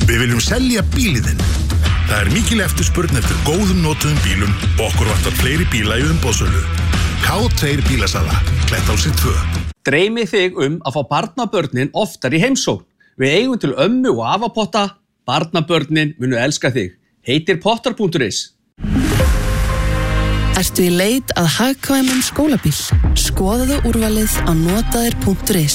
Við viljum selja bílinn. Það mikil eftirspurn eftir góðum notuðum bílum og okkur vantar fleiri bíla í umboðssölu. K2 bílasala, Klettási 2. Dreymi þig að fá barnabörnin oftar í heimsókn. Við eigum til ömmu og afapotta. Barnabörnin munu elska þig. Heitir Potter.is. Ertu í leit að hagkvæmum skólabíl? Skoðaðu úrvalið á notaðir.is.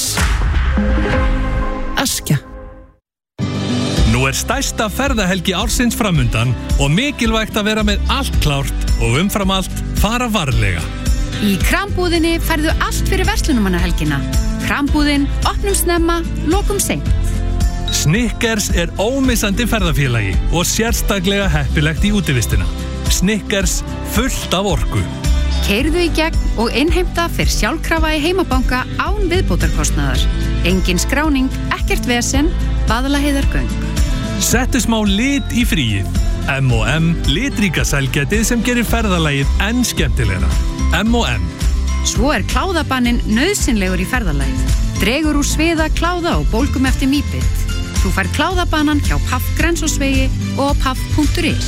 Askja. Nú stærsta ferðahelgi ársins framundan og mikilvægt að vera með allt klárt og umfram allt fara varlega. Í Krambúðinni færðu allt fyrir verslunarmannahelgina. Krambúðin, opnum snemma, lokum seint. Snickers ómissandi ferðafélagi og sérstaklega heppilegt í útivistina. Snickers fullt af orku. Keyrðu í gegn og innheimta fyrir sjálfkrafa í heimabanka án viðbótarkostnaðar. Engin skráning, ekkert vesen, Vaðlaheiðargöng. Settu smá lit í fríið. M&M, litríka sælgætið sem gerir ferðalagið enn skemmtilegra. M&M. Svo kláðabanninn nauðsynlegur í ferðalagið. Dregur úr sviða, kláða og bólgum eftir mýbit. Þú fær kláðabannan hjá Paff Grensásvegi og paff.is.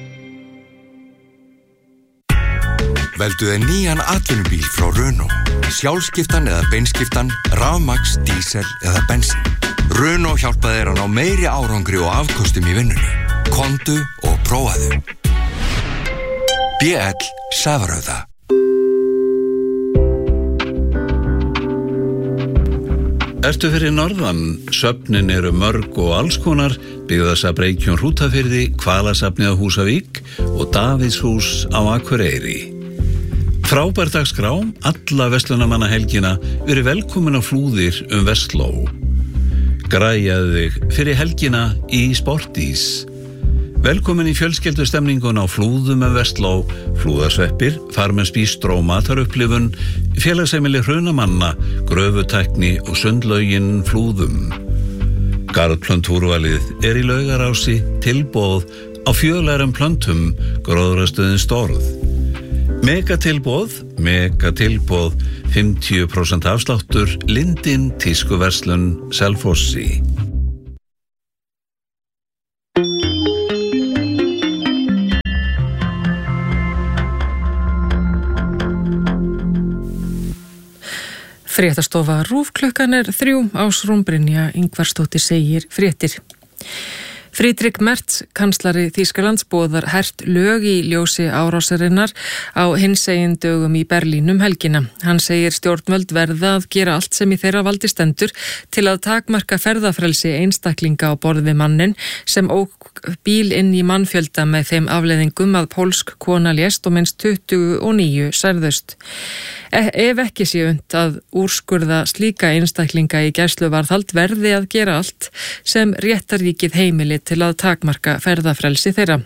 Veldu þér nýjan atvinnubíl frá Renault. Sjálfskiptan eða beinskiptan, rafmagns, dísel eða bensín. Renault hjálpa þér að ná meiri árangri og afkostum í vinnunni. Komdu og prófaðu. BL Safarauða. Ertu fyrir norðan? Söfnin mörg og allskonar, byggðasafn Hrútafirði, Hvalasafnið á Húsavík og Davíðshús á Akureyri. Frábær dagskrá, alla verslunarmannahelgina, verið velkomin á Flúðir Vestló. Græjaðu þig fyrir helgina í Sportís. Velkomin í fjölskyldustemningun á Flúðum Vestló, Flúðasveppir, Farmensbístró, matarupplifun, félagsheimili Hrunamanna, gröfutækni og sundlaugin Flúðum. Garðplöntúrvalið í Laugarási, tilboð á fjölærum plöntum, gróðrastöðin Storð. Megatilboð, 50% afsláttur, Lindin, tískuverslun, Selfossi. Fréttastofa RÚV klukkan 3 Ásrún Brynja Ingvarsdóttir segir fréttir. Friedrich Merz, kanslari Þýskalands, boðar hert lög í ljósi árásarinnar á hinsegin dögum í Berlín helgina. Hann segir stjórnvöld verða að gera allt sem í þeirra valdi stendur til að takmarka ferðafrelsi einstaklinga á borð við mannin sem ók bíl inn í mannfjölda með þeim afleiðingum að pólsk kona lést og minnst 29 særðust. Ef ekki sé unnt að úrskurða slíka einstaklinga í gæsluvarðhald verði að gera allt sem réttarríkið heimili til að takmarka ferðafrelsi þeirra.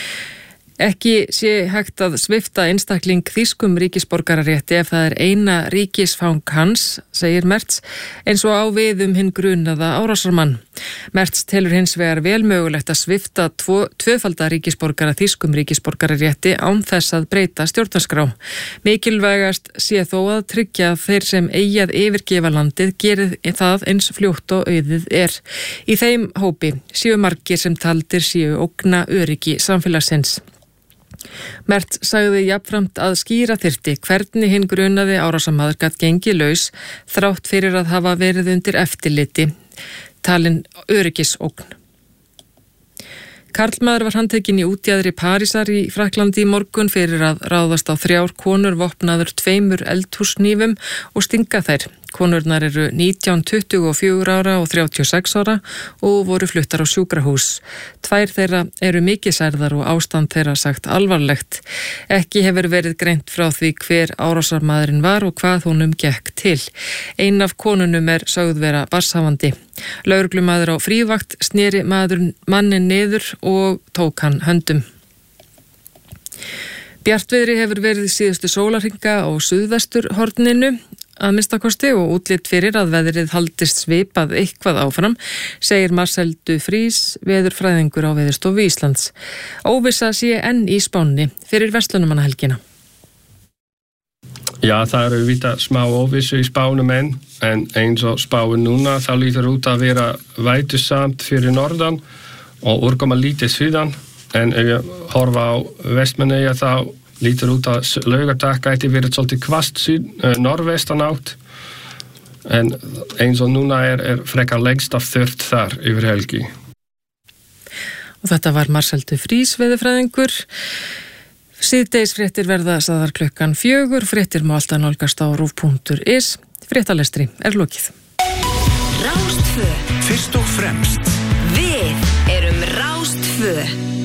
Ekki sé hægt að svipta einstakling þýskum ríkisborgararétti ef það eina ríkisfang hans, segir Merz, eins og á við hinn grunaða árásarmann. Merz telur hins vegar vel mögulegt að svipta tvöfalda ríkisborgara þýskum ríkisborgararétti án þess að breyta stjórnarskrá. Mikilvægast sé þó að tryggja að þeir sem eigi að yfirgefa landið gerir það eins fljótt og auðið er. Í þeim hópi séu margir sem taldir séu ógna öryggi samfélagsins. Merz sagði jafnframt að skýra þyrfti hvernig hinn grunaði árásarmaður gat gengið laus þrátt fyrir að hafa verið undir eftirliti, talin öryggisógn. Karlmaður var handtekinn í útjaðri Parísar í Frakklandi í morgun fyrir að ráðast á 3 konur vopnaður 2 eldhúsnýfum og stinga þær. Konurnar 19, 24 ára og 36 ára og voru fluttar á sjúkrahús. 2 þeirra mikið særðar og ástand þeirra sagt alvarlegt. Ekki hefur verið greint frá því hver árásarmaðurinn var og hvað honum gekk til. Ein af konunum sögð vera barnshafandi. Lögreglumaður á frívakt sneri mannin niður og tók hann höndum. Bjartviðri hefur verið síðustu sólarhringa á suðvesturhorninu að minnstakosti og útlit fyrir að veðrið haldist svipað eitthvað áfram, segir Marcel Dufries, veðurfræðingur á Veðurstofu Íslands. Óvissa sé enn í spánni fyrir verslunarmannahelgina. Ja, það vita smá óvissu í spánum en eins og spáin núna, það lítur út að vera vætusamt fyrir norðan og úrkoma lítið síðan, en ef ég horfa á Vestmannaeyja þá lítur út að laugardag gæti verið svolítið hvasst norðvestan átt, en eins og núna er frekar lengst af þurrt þar yfir helgi. Og þetta var Marcel de Vries veðurfræðingur. Síðdegisfréttir verða sagðar klukkan 4, fréttir má alltaf nálgast á rúv.is. Fréttalestri lokið. Rástvö. Fyrst og fremst. Við erum Rástvö.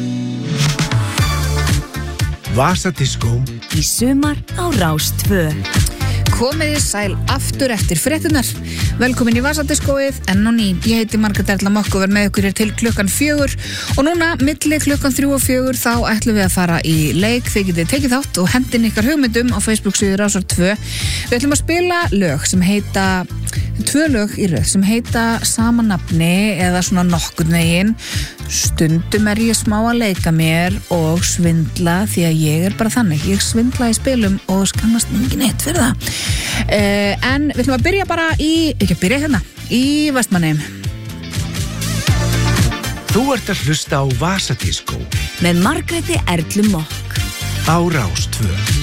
Vasadiskó. Í sumar á Rástvö. Komiði sæl aftur eftir fréttunar. Velkomin í Vasadiskóið, enn og ný. Ég heiti Margrét Erla Mokk og verð með ykkur hér til klukkan 4. Og núna, milli klukkan 3 og 4, þá ætlum við að fara í leik. Þið getið tekið þátt og hendin ykkar hugmyndum á Facebook-síðu Rásar 2. Við ætlum að spila lög sem heita, 2 lög í röð, sem heita sama nafni eða svona nokkurn veginn. Stundum er ég smá að leika mér og svindla því að ég er bara þannig. Ég svindla í spilum og skannast mikið neitt fyrir það. En við ætlum að byrja bara í Vestmannaeyjum. Þú ert að hlusta á Vasadiskó með Margréti Erlu Mokk á Rás 2.